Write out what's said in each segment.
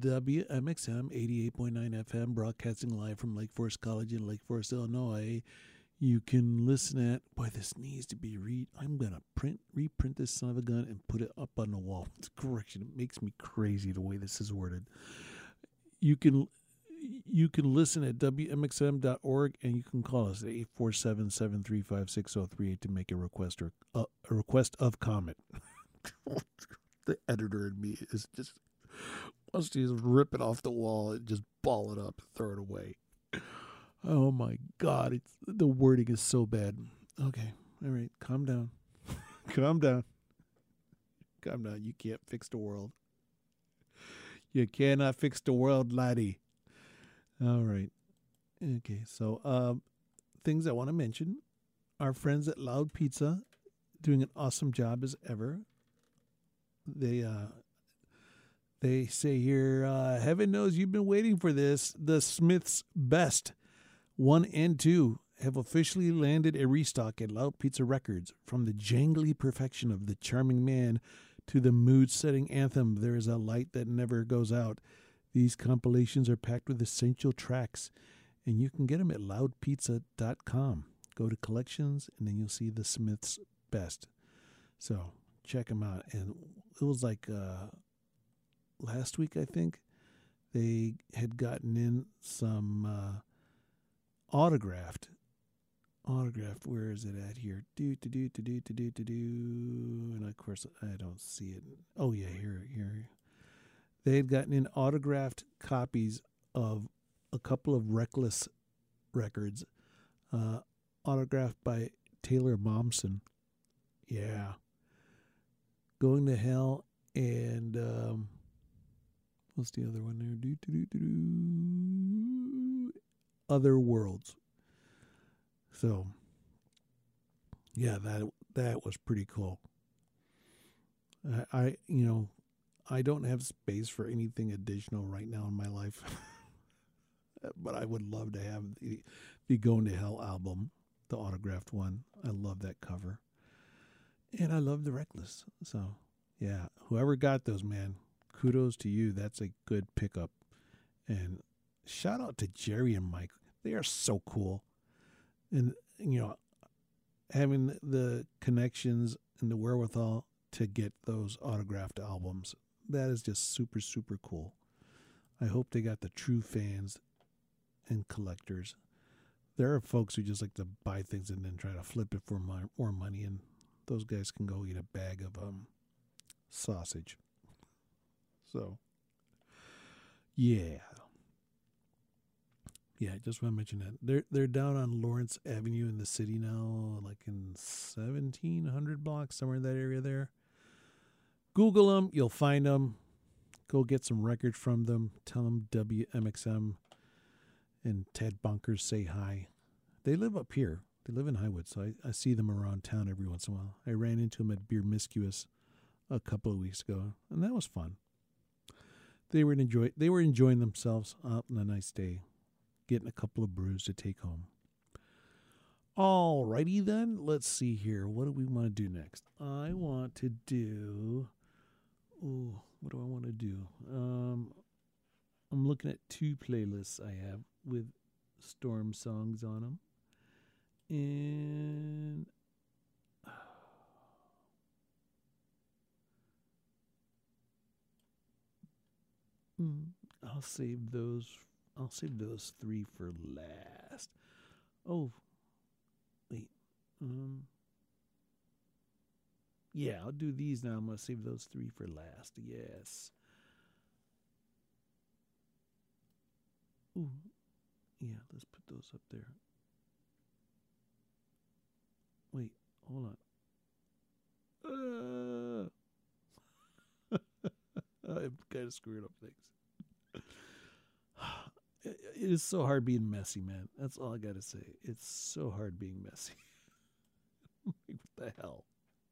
WMXM 88.9 FM, broadcasting live from Lake Forest College in Lake Forest, Illinois. You can listen at, boy, this needs to be I'm going to reprint this son of a gun and put it up on the wall. It's correction. It makes me crazy the way this is worded. You can listen at WMXM.org, and you can call us at 847-735-6038 to make a request or a request of comment. The editor in me is just wants to just rip it off the wall and just ball it up and throw it away. Oh my God, the wording is so bad. Okay, all right, calm down. Calm down. Calm down. You can't fix the world. You cannot fix the world, laddie. All right. Okay, so things I want to mention. Our friends at Loud Pizza doing an awesome job as ever. They say here, heaven knows you've been waiting for this. The Smith's Best 1 and 2 have officially landed a restock at Loud Pizza Records. From the jangly perfection of The Charming Man to the mood-setting anthem, There Is a Light That Never Goes Out. These compilations are packed with essential tracks, and you can get them at loudpizza.com. Go to collections, and then you'll see the Smith's Best. So check them out. And it was like last week, I think, they had gotten in some autographed. Where is it at here? And of course, I don't see it. Oh yeah, here. They had gotten in autographed copies of a couple of Reckless records, autographed by Taylor Momsen. Yeah. Going to Hell and what's the other one there? Other Worlds. So, yeah, that was pretty cool. I don't have space for anything additional right now in my life, but I would love to have the Going to Hell album, the autographed one. I love that cover, and I love the Reckless. So, yeah, whoever got those, man, kudos to you. That's a good pickup, and shout out to Jerry and Mike. They are so cool. And, having the connections and the wherewithal to get those autographed albums, that is just super, super cool. I hope they got the true fans and collectors. There are folks who just like to buy things and then try to flip it for more money, and those guys can go eat a bag of sausage. So, yeah. Yeah, I just want to mention that. They're down on Lawrence Avenue in the city now, like in 1,700 blocks, somewhere in that area there. Google them. You'll find them. Go get some records from them. Tell them WMXM and Ted Bunkers say hi. They live up here. They live in Highwood, so I see them around town every once in a while. I ran into them at Beer Miscuous a couple of weeks ago, and that was fun. They were enjoying themselves out on a nice day, getting a couple of brews to take home. All righty then, let's see here. What do we want to do next? I want to do... Ooh, what do I want to do? I'm looking at 2 playlists I have with Storm songs on them. And... I'll save those 3 for last. Oh, wait. Yeah, I'll do these now. I'm going to save those 3 for last. Yes. Ooh. Yeah, let's put those up there. Wait, hold on. I'm kind of screwing up things. It is so hard being messy, man. That's all I got to say. It's so hard being messy. What the hell?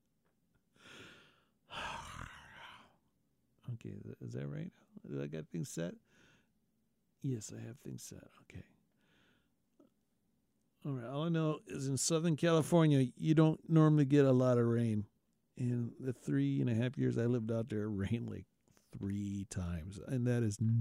Okay, is that right? Do I got things set? Yes, I have things set. Okay. All right. All I know is in Southern California, you don't normally get a lot of rain. In the 3.5 years I lived out there, it rained like 3 times. And that is